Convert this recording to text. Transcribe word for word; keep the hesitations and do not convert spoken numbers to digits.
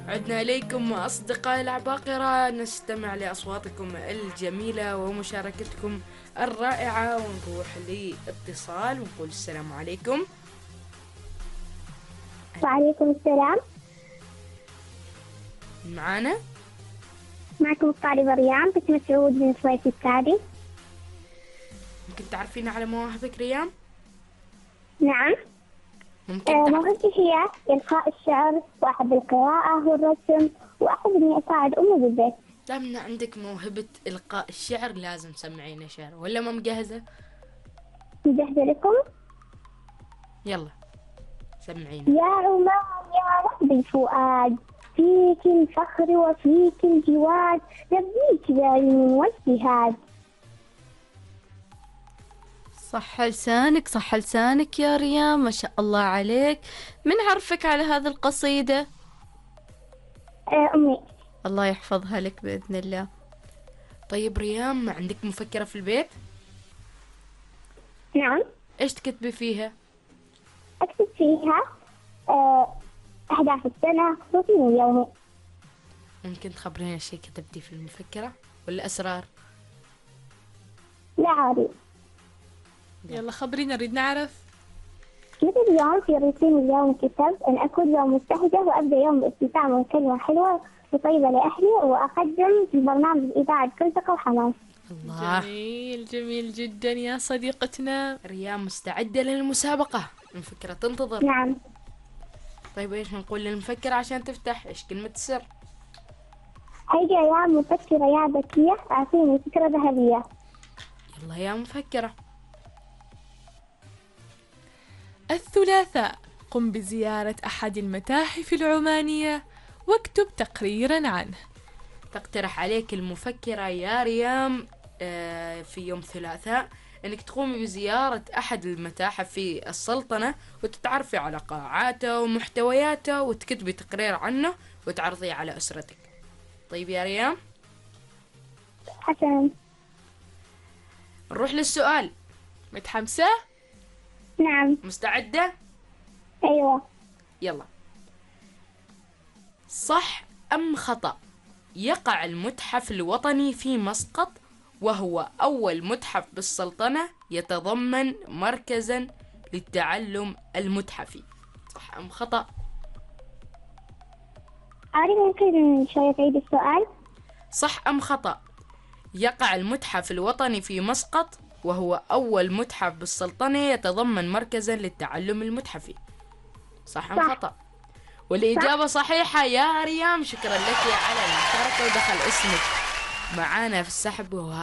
عدنا إليكم أصدقائي العباقرة، نستمع لأصواتكم الجميلة ومشاركتكم الرائعة، ونروح لاتصال ونقول السلام عليكم. وعليكم السلام. معانا معكم الطالبة ريان بنت مسعود من الصيف التالي. ممكن تعرفين على مواهبك ريان؟ نعم. ممكن آه، تعرف... موهبتي هي إلقاء الشعر وأحب القراءة والرسم، وأحب إني أساعد أمي بالبيت. دامنا عندك موهبة إلقاء الشعر لازم تسمعينا شعر، ولا ما مجهزة؟ مجهزة لكم؟ يلا سمعينا. يا عمان يا رب الفؤاد، فيك الفخر وفيك الجواد، نبيك بعلم واجتهاد. صح لسانك صح لسانك يا ريان، ما شاء الله عليك. من عرفك على هذه القصيدة؟ آه، أمي. الله يحفظها لك بإذن الله. طيب ريان، ما عندك مفكرة في البيت؟ نعم. إيش تكتبي فيها؟ أكتب فيها آه، أهداف السنة، روتيني اليومي. ممكن تخبرينا شيء كتبتي في المفكرة ولا أسرار؟ لا عادي. يلا خبرينا، نريد نعرف. مثل اليوم في روتين اليوم كتبت أن أكون يوم مستهجة وأبدأ يوم بابتسامة وكلمة حلوة وطيبة لأهلي، وأقدم في برنامج الإذاعة بكل ثقة وحماس. الله، جميل جميل جدا يا صديقتنا ريان مستعدة للمسابقة، المفكرة تنتظر. نعم. طيب إيش نقول للمفكرة عشان تفتح؟ إيش كلمة السر؟ هيا يا مفكرة يا ذكية، أعطيني فكرة ذهبية. يلا يا مفكرة. الثلاثاء، قم بزيارة أحد المتاحف العمانية واكتب تقريرا عنه. تقترح عليك المفكرة يا ريام آه، في يوم ثلاثاء انك تقومي بزيارة احد المتاحف في السلطنة، وتتعرفي على قاعاته ومحتوياته، وتكتبي تقرير عنه وتعرضيه على اسرتك. طيب يا ريام، حسنا. نروح للسؤال. متحمسة؟ نعم. مستعدة؟ أيوة. يلا. صح ام خطأ يقع المتحف الوطني في مسقط وهو أول متحف بالسلطنة يتضمن مركزا للتعلم المتحفي؟ صح أم خطأ؟ عارف ممكن شوية تعيد السؤال؟ صح أم خطأ يقع المتحف الوطني في مسقط وهو أول متحف بالسلطنة يتضمن مركزا للتعلم المتحفي؟ صح أم صح. خطأ؟ والإجابة صحيحة يا ريام، شكرا لك على المشاركة، ودخل اسمك معانا في السحب.